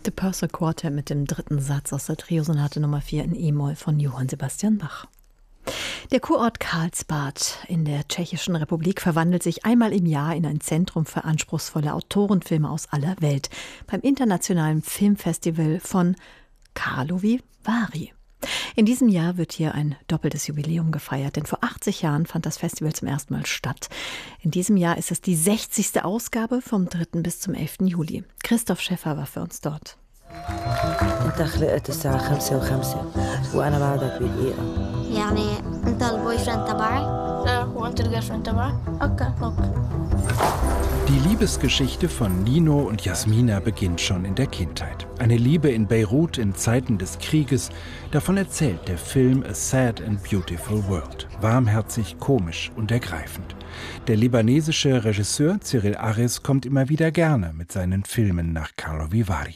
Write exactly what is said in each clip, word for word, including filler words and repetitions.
The Purcell Quartet mit dem dritten Satz aus der Triosonate Nummer vier in E-Moll von Johann Sebastian Bach. Der Kurort Karlsbad in der Tschechischen Republik verwandelt sich einmal im Jahr in ein Zentrum für anspruchsvolle Autorenfilme aus aller Welt beim internationalen Filmfestival von Karlovy Vary. In diesem Jahr wird hier ein doppeltes Jubiläum gefeiert, denn vor achtzig Jahren fand das Festival zum ersten Mal statt. In diesem Jahr ist es die sechzigste Ausgabe vom dritten bis zum elften Juli. Christoph Schäffer war für uns dort. انت خلقت الساعة خمسة وخمسة وأنا بعدك بدقيقة. يعني أنت البوي فريند تبعي؟ لا وأنت الجيرل فريند تبعي؟ أوكي أوكي. Die Liebesgeschichte von Nino und Jasmina beginnt schon in der Kindheit. Eine Liebe in Beirut in Zeiten des Krieges. Davon erzählt der Film A Sad and Beautiful World. Warmherzig, komisch und ergreifend. Der libanesische Regisseur Cyril Ares kommt immer wieder gerne mit seinen Filmen nach Karlovy Vary.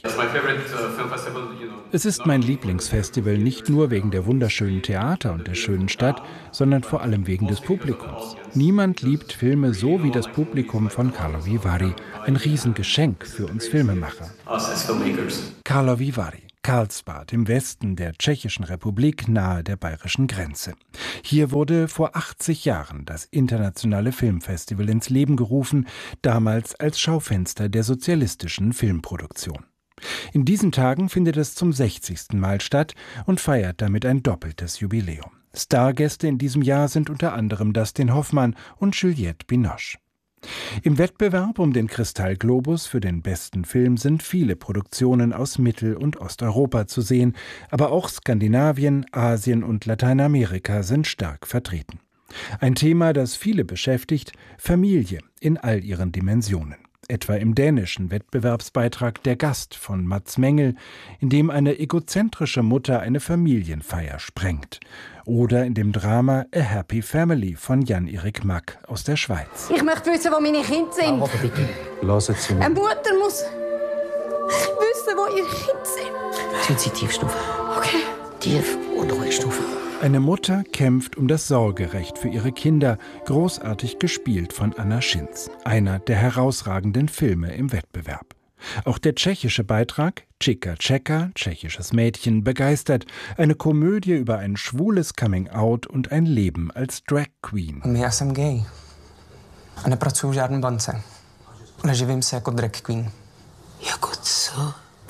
Es ist mein Lieblingsfestival nicht nur wegen der wunderschönen Theater und der schönen Stadt, sondern vor allem wegen des Publikums. Niemand liebt Filme so wie das Publikum von Karlovy Vary. Ein Riesengeschenk für uns Filmemacher. Karlovy Vary. Karlsbad im Westen der Tschechischen Republik nahe der bayerischen Grenze. Hier wurde vor achtzig Jahren das internationale Filmfestival ins Leben gerufen, damals als Schaufenster der sozialistischen Filmproduktion. In diesen Tagen findet es zum sechzigsten Mal statt und feiert damit ein doppeltes Jubiläum. Stargäste in diesem Jahr sind unter anderem Dustin Hoffmann und Juliette Binoche. Im Wettbewerb um den Kristallglobus für den besten Film sind viele Produktionen aus Mittel- und Osteuropa zu sehen, aber auch Skandinavien, Asien und Lateinamerika sind stark vertreten. Ein Thema, das viele beschäftigt: Familie in all ihren Dimensionen. Etwa im dänischen Wettbewerbsbeitrag Der Gast von Mads Mengel, in dem eine egozentrische Mutter eine Familienfeier sprengt. Oder in dem Drama A Happy Family von Jan-Erik Mack aus der Schweiz. Ich möchte wissen, wo meine Kinder sind. Aber bitte, lassen Sie mich. Eine Mutter muss wissen, wo ihre Kinder sind. Tun Sie Tiefstufe. Okay. Tief- und Ruhigstufe. Eine Mutter kämpft um das Sorgerecht für ihre Kinder, großartig gespielt von Anna Schinz, einer der herausragenden Filme im Wettbewerb. Auch der tschechische Beitrag Chica Čeka, tschechisches Mädchen, begeistert, eine Komödie über ein schwules Coming-out und ein Leben als Drag Queen. Já jsem gay. A nepracuju v žádné bance. Neživím se jako drag queen. Ja gut so.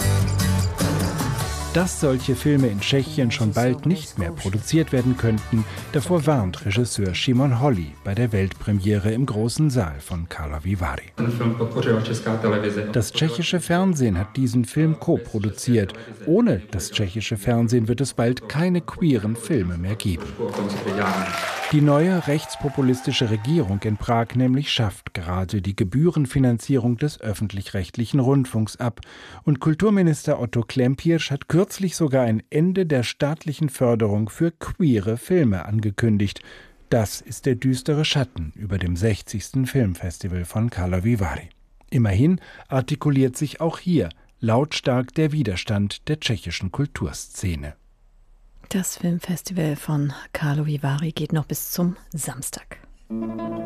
Dass solche Filme in Tschechien schon bald nicht mehr produziert werden könnten, davor warnt Regisseur Šimon Holý bei der Weltpremiere im großen Saal von Karlovy Vary. Das tschechische Fernsehen hat diesen Film co-produziert. Ohne das tschechische Fernsehen wird es bald keine queeren Filme mehr geben. Die neue rechtspopulistische Regierung in Prag nämlich schafft gerade die Gebührenfinanzierung des öffentlich-rechtlichen Rundfunks ab. Und Kulturminister Otto Klempiersch hat kürzlich sogar ein Ende der staatlichen Förderung für queere Filme angekündigt. Das ist der düstere Schatten über dem sechzigsten Filmfestival von Karlovy Vary. Immerhin artikuliert sich auch hier lautstark der Widerstand der tschechischen Kulturszene. Das Filmfestival von Karlovy Vary geht noch bis zum Samstag.